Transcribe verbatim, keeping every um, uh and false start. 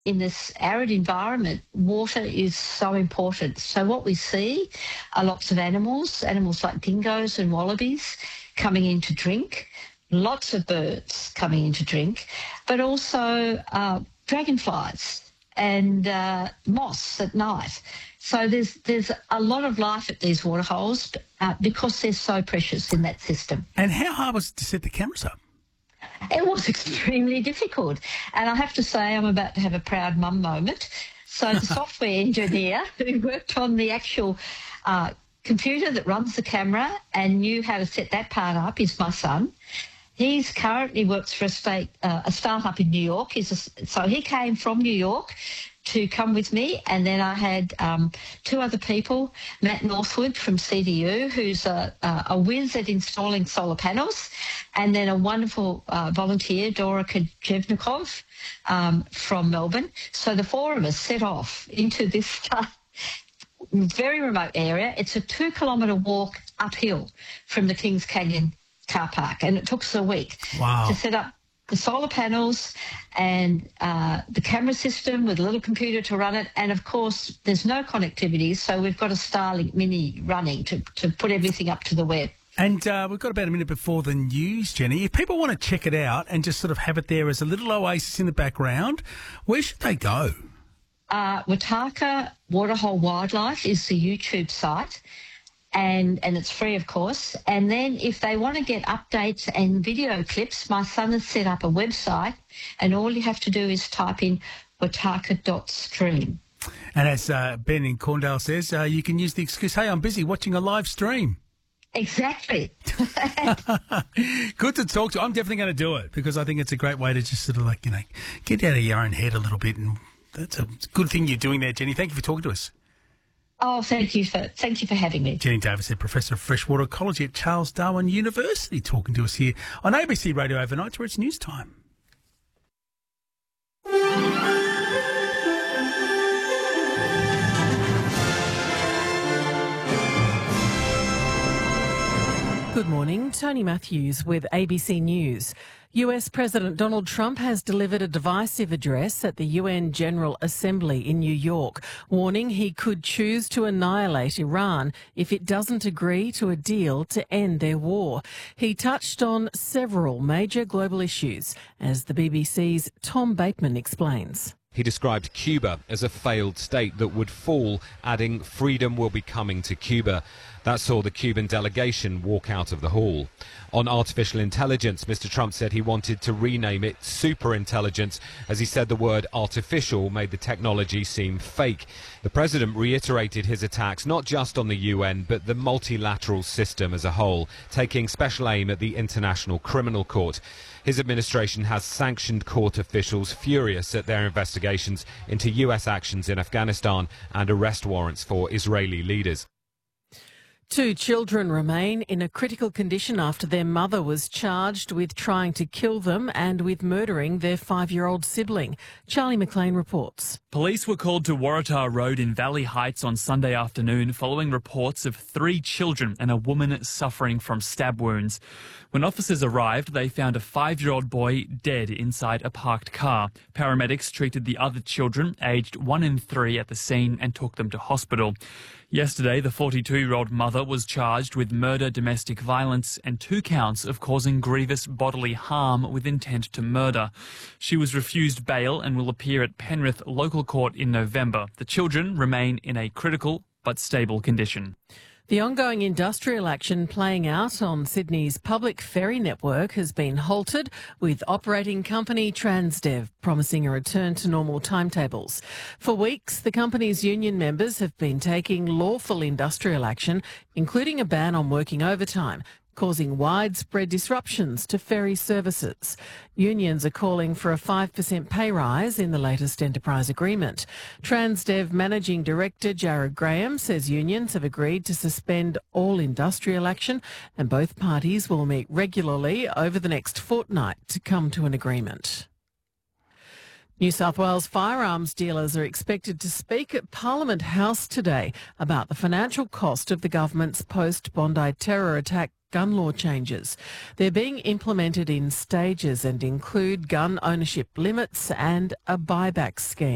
in this arid environment, water is so important. So what we see are lots of animals, animals like dingoes and wallabies coming in to drink, lots of birds coming in to drink, but also uh, dragonflies and uh, moths at night. So there's there's a lot of life at these waterholes uh, because they're so precious in that system. And how hard was it to set the cameras up? It was extremely difficult. And I have to say I'm about to have a proud mum moment. So the software engineer who worked on the actual uh, computer that runs the camera and knew how to set that part up is my son. He's currently works for a state, uh, a startup in New York. He's a, so he came from New York to come with me, and then I had um, two other people, Matt Northwood from C D U, who's a, a, a whiz at installing solar panels, and then a wonderful uh, volunteer, Dora Kajevnikov um, from Melbourne. So the four of us set off into this uh, very remote area. It's a two-kilometre walk uphill from the Kings Canyon car park, and it took us a week Wow. to set up the solar panels and uh, the camera system with a little computer to run it. And, of course, there's no connectivity, so we've got a Starlink Mini running to, to put everything up to the web. And uh, we've got about a minute before the news, Jenny. If people want to check it out and just sort of have it there as a little oasis in the background, where should they go? Uh, Wataka Waterhole Wildlife is the YouTube site. And and it's free, of course. And then if they want to get updates and video clips, my son has set up a website, and all you have to do is type in wataka dot stream. And as uh, Ben in Corndale says, uh, you can use the excuse, hey, I'm busy watching a live stream. Exactly. Good to talk to. I'm definitely going to do it because I think it's a great way to just sort of like, you know, get out of your own head a little bit. And that's a good thing you're doing there, Jenny. Thank you for talking to us. Oh, thank you for thank you for having me. Jenny Davis, Professor of Freshwater Ecology at Charles Darwin University, talking to us here on A B C Radio Overnight, where it's news time. Good morning, Tony Matthews with A B C News. U S President Donald Trump has delivered a divisive address at the U N General Assembly in New York, warning he could choose to annihilate Iran if it doesn't agree to a deal to end their war. He touched on several major global issues, as the B B C's Tom Bateman explains. He described Cuba as a failed state that would fall, adding freedom will be coming to Cuba. That saw the Cuban delegation walk out of the hall. On artificial intelligence, Mister Trump said he wanted to rename it superintelligence, as he said the word artificial made the technology seem fake. The president reiterated his attacks not just on the U N, but the multilateral system as a whole, taking special aim at the International Criminal Court. His administration has sanctioned court officials furious at their investigations into U S actions in Afghanistan and arrest warrants for Israeli leaders. Two children remain in a critical condition after their mother was charged with trying to kill them and with murdering their five-year-old sibling. Charlie McLean reports. Police were called to Waratah Road in Valley Heights on Sunday afternoon following reports of three children and a woman suffering from stab wounds. When officers arrived, they found a five-year-old boy dead inside a parked car. Paramedics treated the other children, aged one and three, at the scene and took them to hospital. Yesterday, the forty-two-year-old mother was charged with murder, domestic violence and two counts of causing grievous bodily harm with intent to murder. She was refused bail and will appear at Penrith Local Court in November. The children remain in a critical but stable condition. The ongoing industrial action playing out on Sydney's public ferry network has been halted, with operating company Transdev promising a return to normal timetables. For weeks, the company's union members have been taking lawful industrial action, including a ban on working overtime, causing widespread disruptions to ferry services. Unions are calling for a five percent pay rise in the latest enterprise agreement. Transdev Managing Director Jared Graham says unions have agreed to suspend all industrial action, and both parties will meet regularly over the next fortnight to come to an agreement. New South Wales firearms dealers are expected to speak at Parliament House today about the financial cost of the government's post-Bondi terror attack gun law changes. They're being implemented in stages and include gun ownership limits and a buyback scheme.